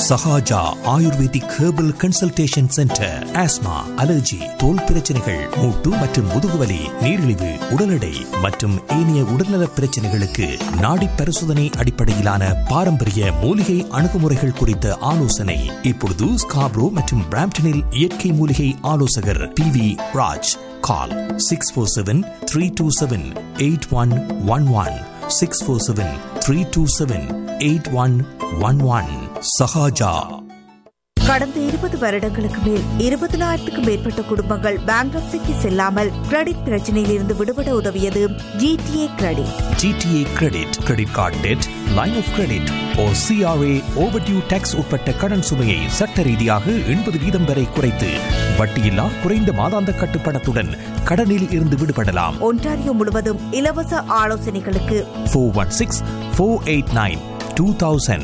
Sahaja ayurvedic herbal consultation centre. Asthma, allergy, தோல் பிரச்சனைகள், மூட்டு மற்றும் முதுகுவலி, நீரிழிவு, உடல் எடை மற்றும் ஏனைய உடல்நல பிரச்சனைகளுக்கு நாடி பரிசோதனை அடிப்படையிலான பாரம்பரிய மூலிகை அணுகுமுறைகள் குறித்த ஆலோசனை. இப்பொழுது ஸ்காப்ரோ மற்றும் பிராம்ப்டனில் இயற்கை மூலிகை ஆலோசகர் PV ராஜ். கால் 647-327-8111 647-327-8111. சஹாஜா. கடந்த 20 வருடங்களுக்கு மேல் 20,000க்கும் மேற்பட்ட குடும்பங்கள் பேங்க்ரப்சிக்கு செல்லாமல் கிரெடிட் பிரச்சனையில் இருந்து விடுபட உதவியது GTA credit. GTA credit, credit card dead, line of credit O CRA overdue tax உட்பட்ட கடன் சுமையை சட்ட ரீதியாக 80% வரை குறைத்து வட்டியில்லா குறைந்த மாதாந்த கட்டுப்பணத்துடன் கடனில் இருந்து விடுபடலாம். ஒன்டாரியோ முழுவதும் இலவச ஆலோசனைகளுக்கு 416-489-2000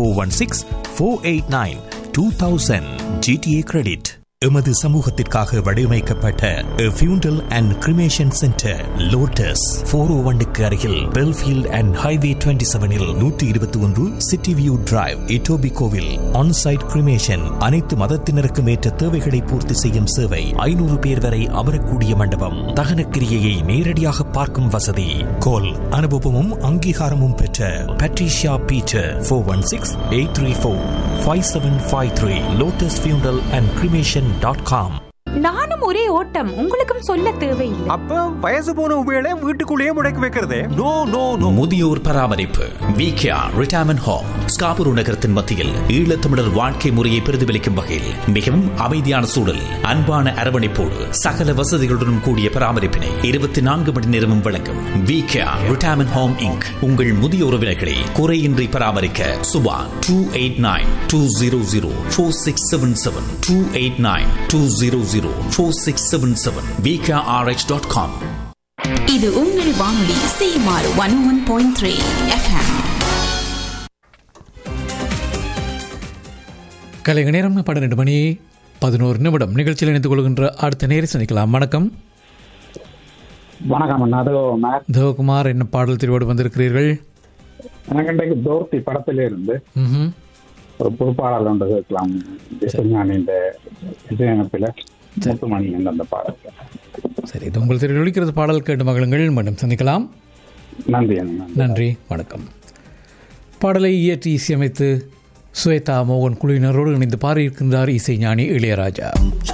416-489-2000. GTA credit. எமது சமூகத்திற்காக வடிவமைக்கப்பட்ட ஃபியூண்டல் அண்ட் கிரிமேஷன் சென்டர் லோட்டஸ் 401க்கு அருகில் Belfield and highway 27இல் 121 city view drive, இட்டோபிகோவில். Onsite cremation, அனைத்து மதத்தினருக்கும் ஏற்ற தேவைகளை பூர்த்தி செய்யும் சேவை. 500 பேர் வரை அமரக்கூடிய மண்டபம். தகன கிரியையை நேரடியாக பார்க்கும் வசதி. கோல் அனுபவமும் அங்கீகாரமும் பெற்ற பட்ரிஷியா பீட்டர். 416-834-5753. லோட்டஸ் ஃபியூண்டல் அண்ட் கிரிமேஷன். நானும் ஒரே ஓட்டம், உங்களுக்கும் சொல்ல தேவையில்லை. அப்ப வயசு போன உபயோக வீட்டுக்குள்ளேயே முடக்கி வைக்கிறதே? No no no. முதியோர் பராமரிப்பு விகேஆர் ரிட்டையர்மெண்ட் ஹோம் ஸ்காபூர் நகரத்தின் மத்தியில் ஈழத்தமிழர் வாழ்க்கை முறையை பிரதிபலிக்கும் வகையில் மிகவும் அமைதியான சூழல், அன்பான அரவணைப்போடு சகல வசதிகளுடன் கூடிய பராமரிப்பினை 24 மணி நேரமும் வழங்கும் விகேஆர் ரிட்டையர்மெண்ட் ஹோம் இன்க். உங்கள் முதிய உறவினர்களை குறையின்றி பராமரிக்க சுபா 289-200-4677 289-200-4677 VKRH.com. இது உங்கள் வானொலி CMR 101.3 FM. கலைஞர் நேரம் 12:11 நிகழ்ச்சியில் இணைந்து கொள்கின்ற அடுத்த நேரை சந்திக்கலாம். வணக்கம். வணக்கம் அண்ணா. தேவகுமார், என்ன பாடல் தெரிவோடு வந்திருக்கிறீர்கள்? எனக்கு இன்றைக்கு தோர்த்தி படத்திலே இருந்து ஒரு பொறுப்பாளர் ஒன்று இருக்கலாம். இந்த இசையமைப்பில் முத்துமணி அந்த பாடல். சரி, இது உங்கள் தெரிவில் ஒலிக்கிறது. பாடல் கேட்டு மகளுங்கள். மீண்டும் சந்திக்கலாம். நன்றி. நன்றி, வணக்கம். பாடலை இயற்றி இசையமைத்து ஸ்வேதா மோகன் குழுவினரோடு இணைந்து பாடியிருக்கின்றார் இசைஞானி இளையராஜா.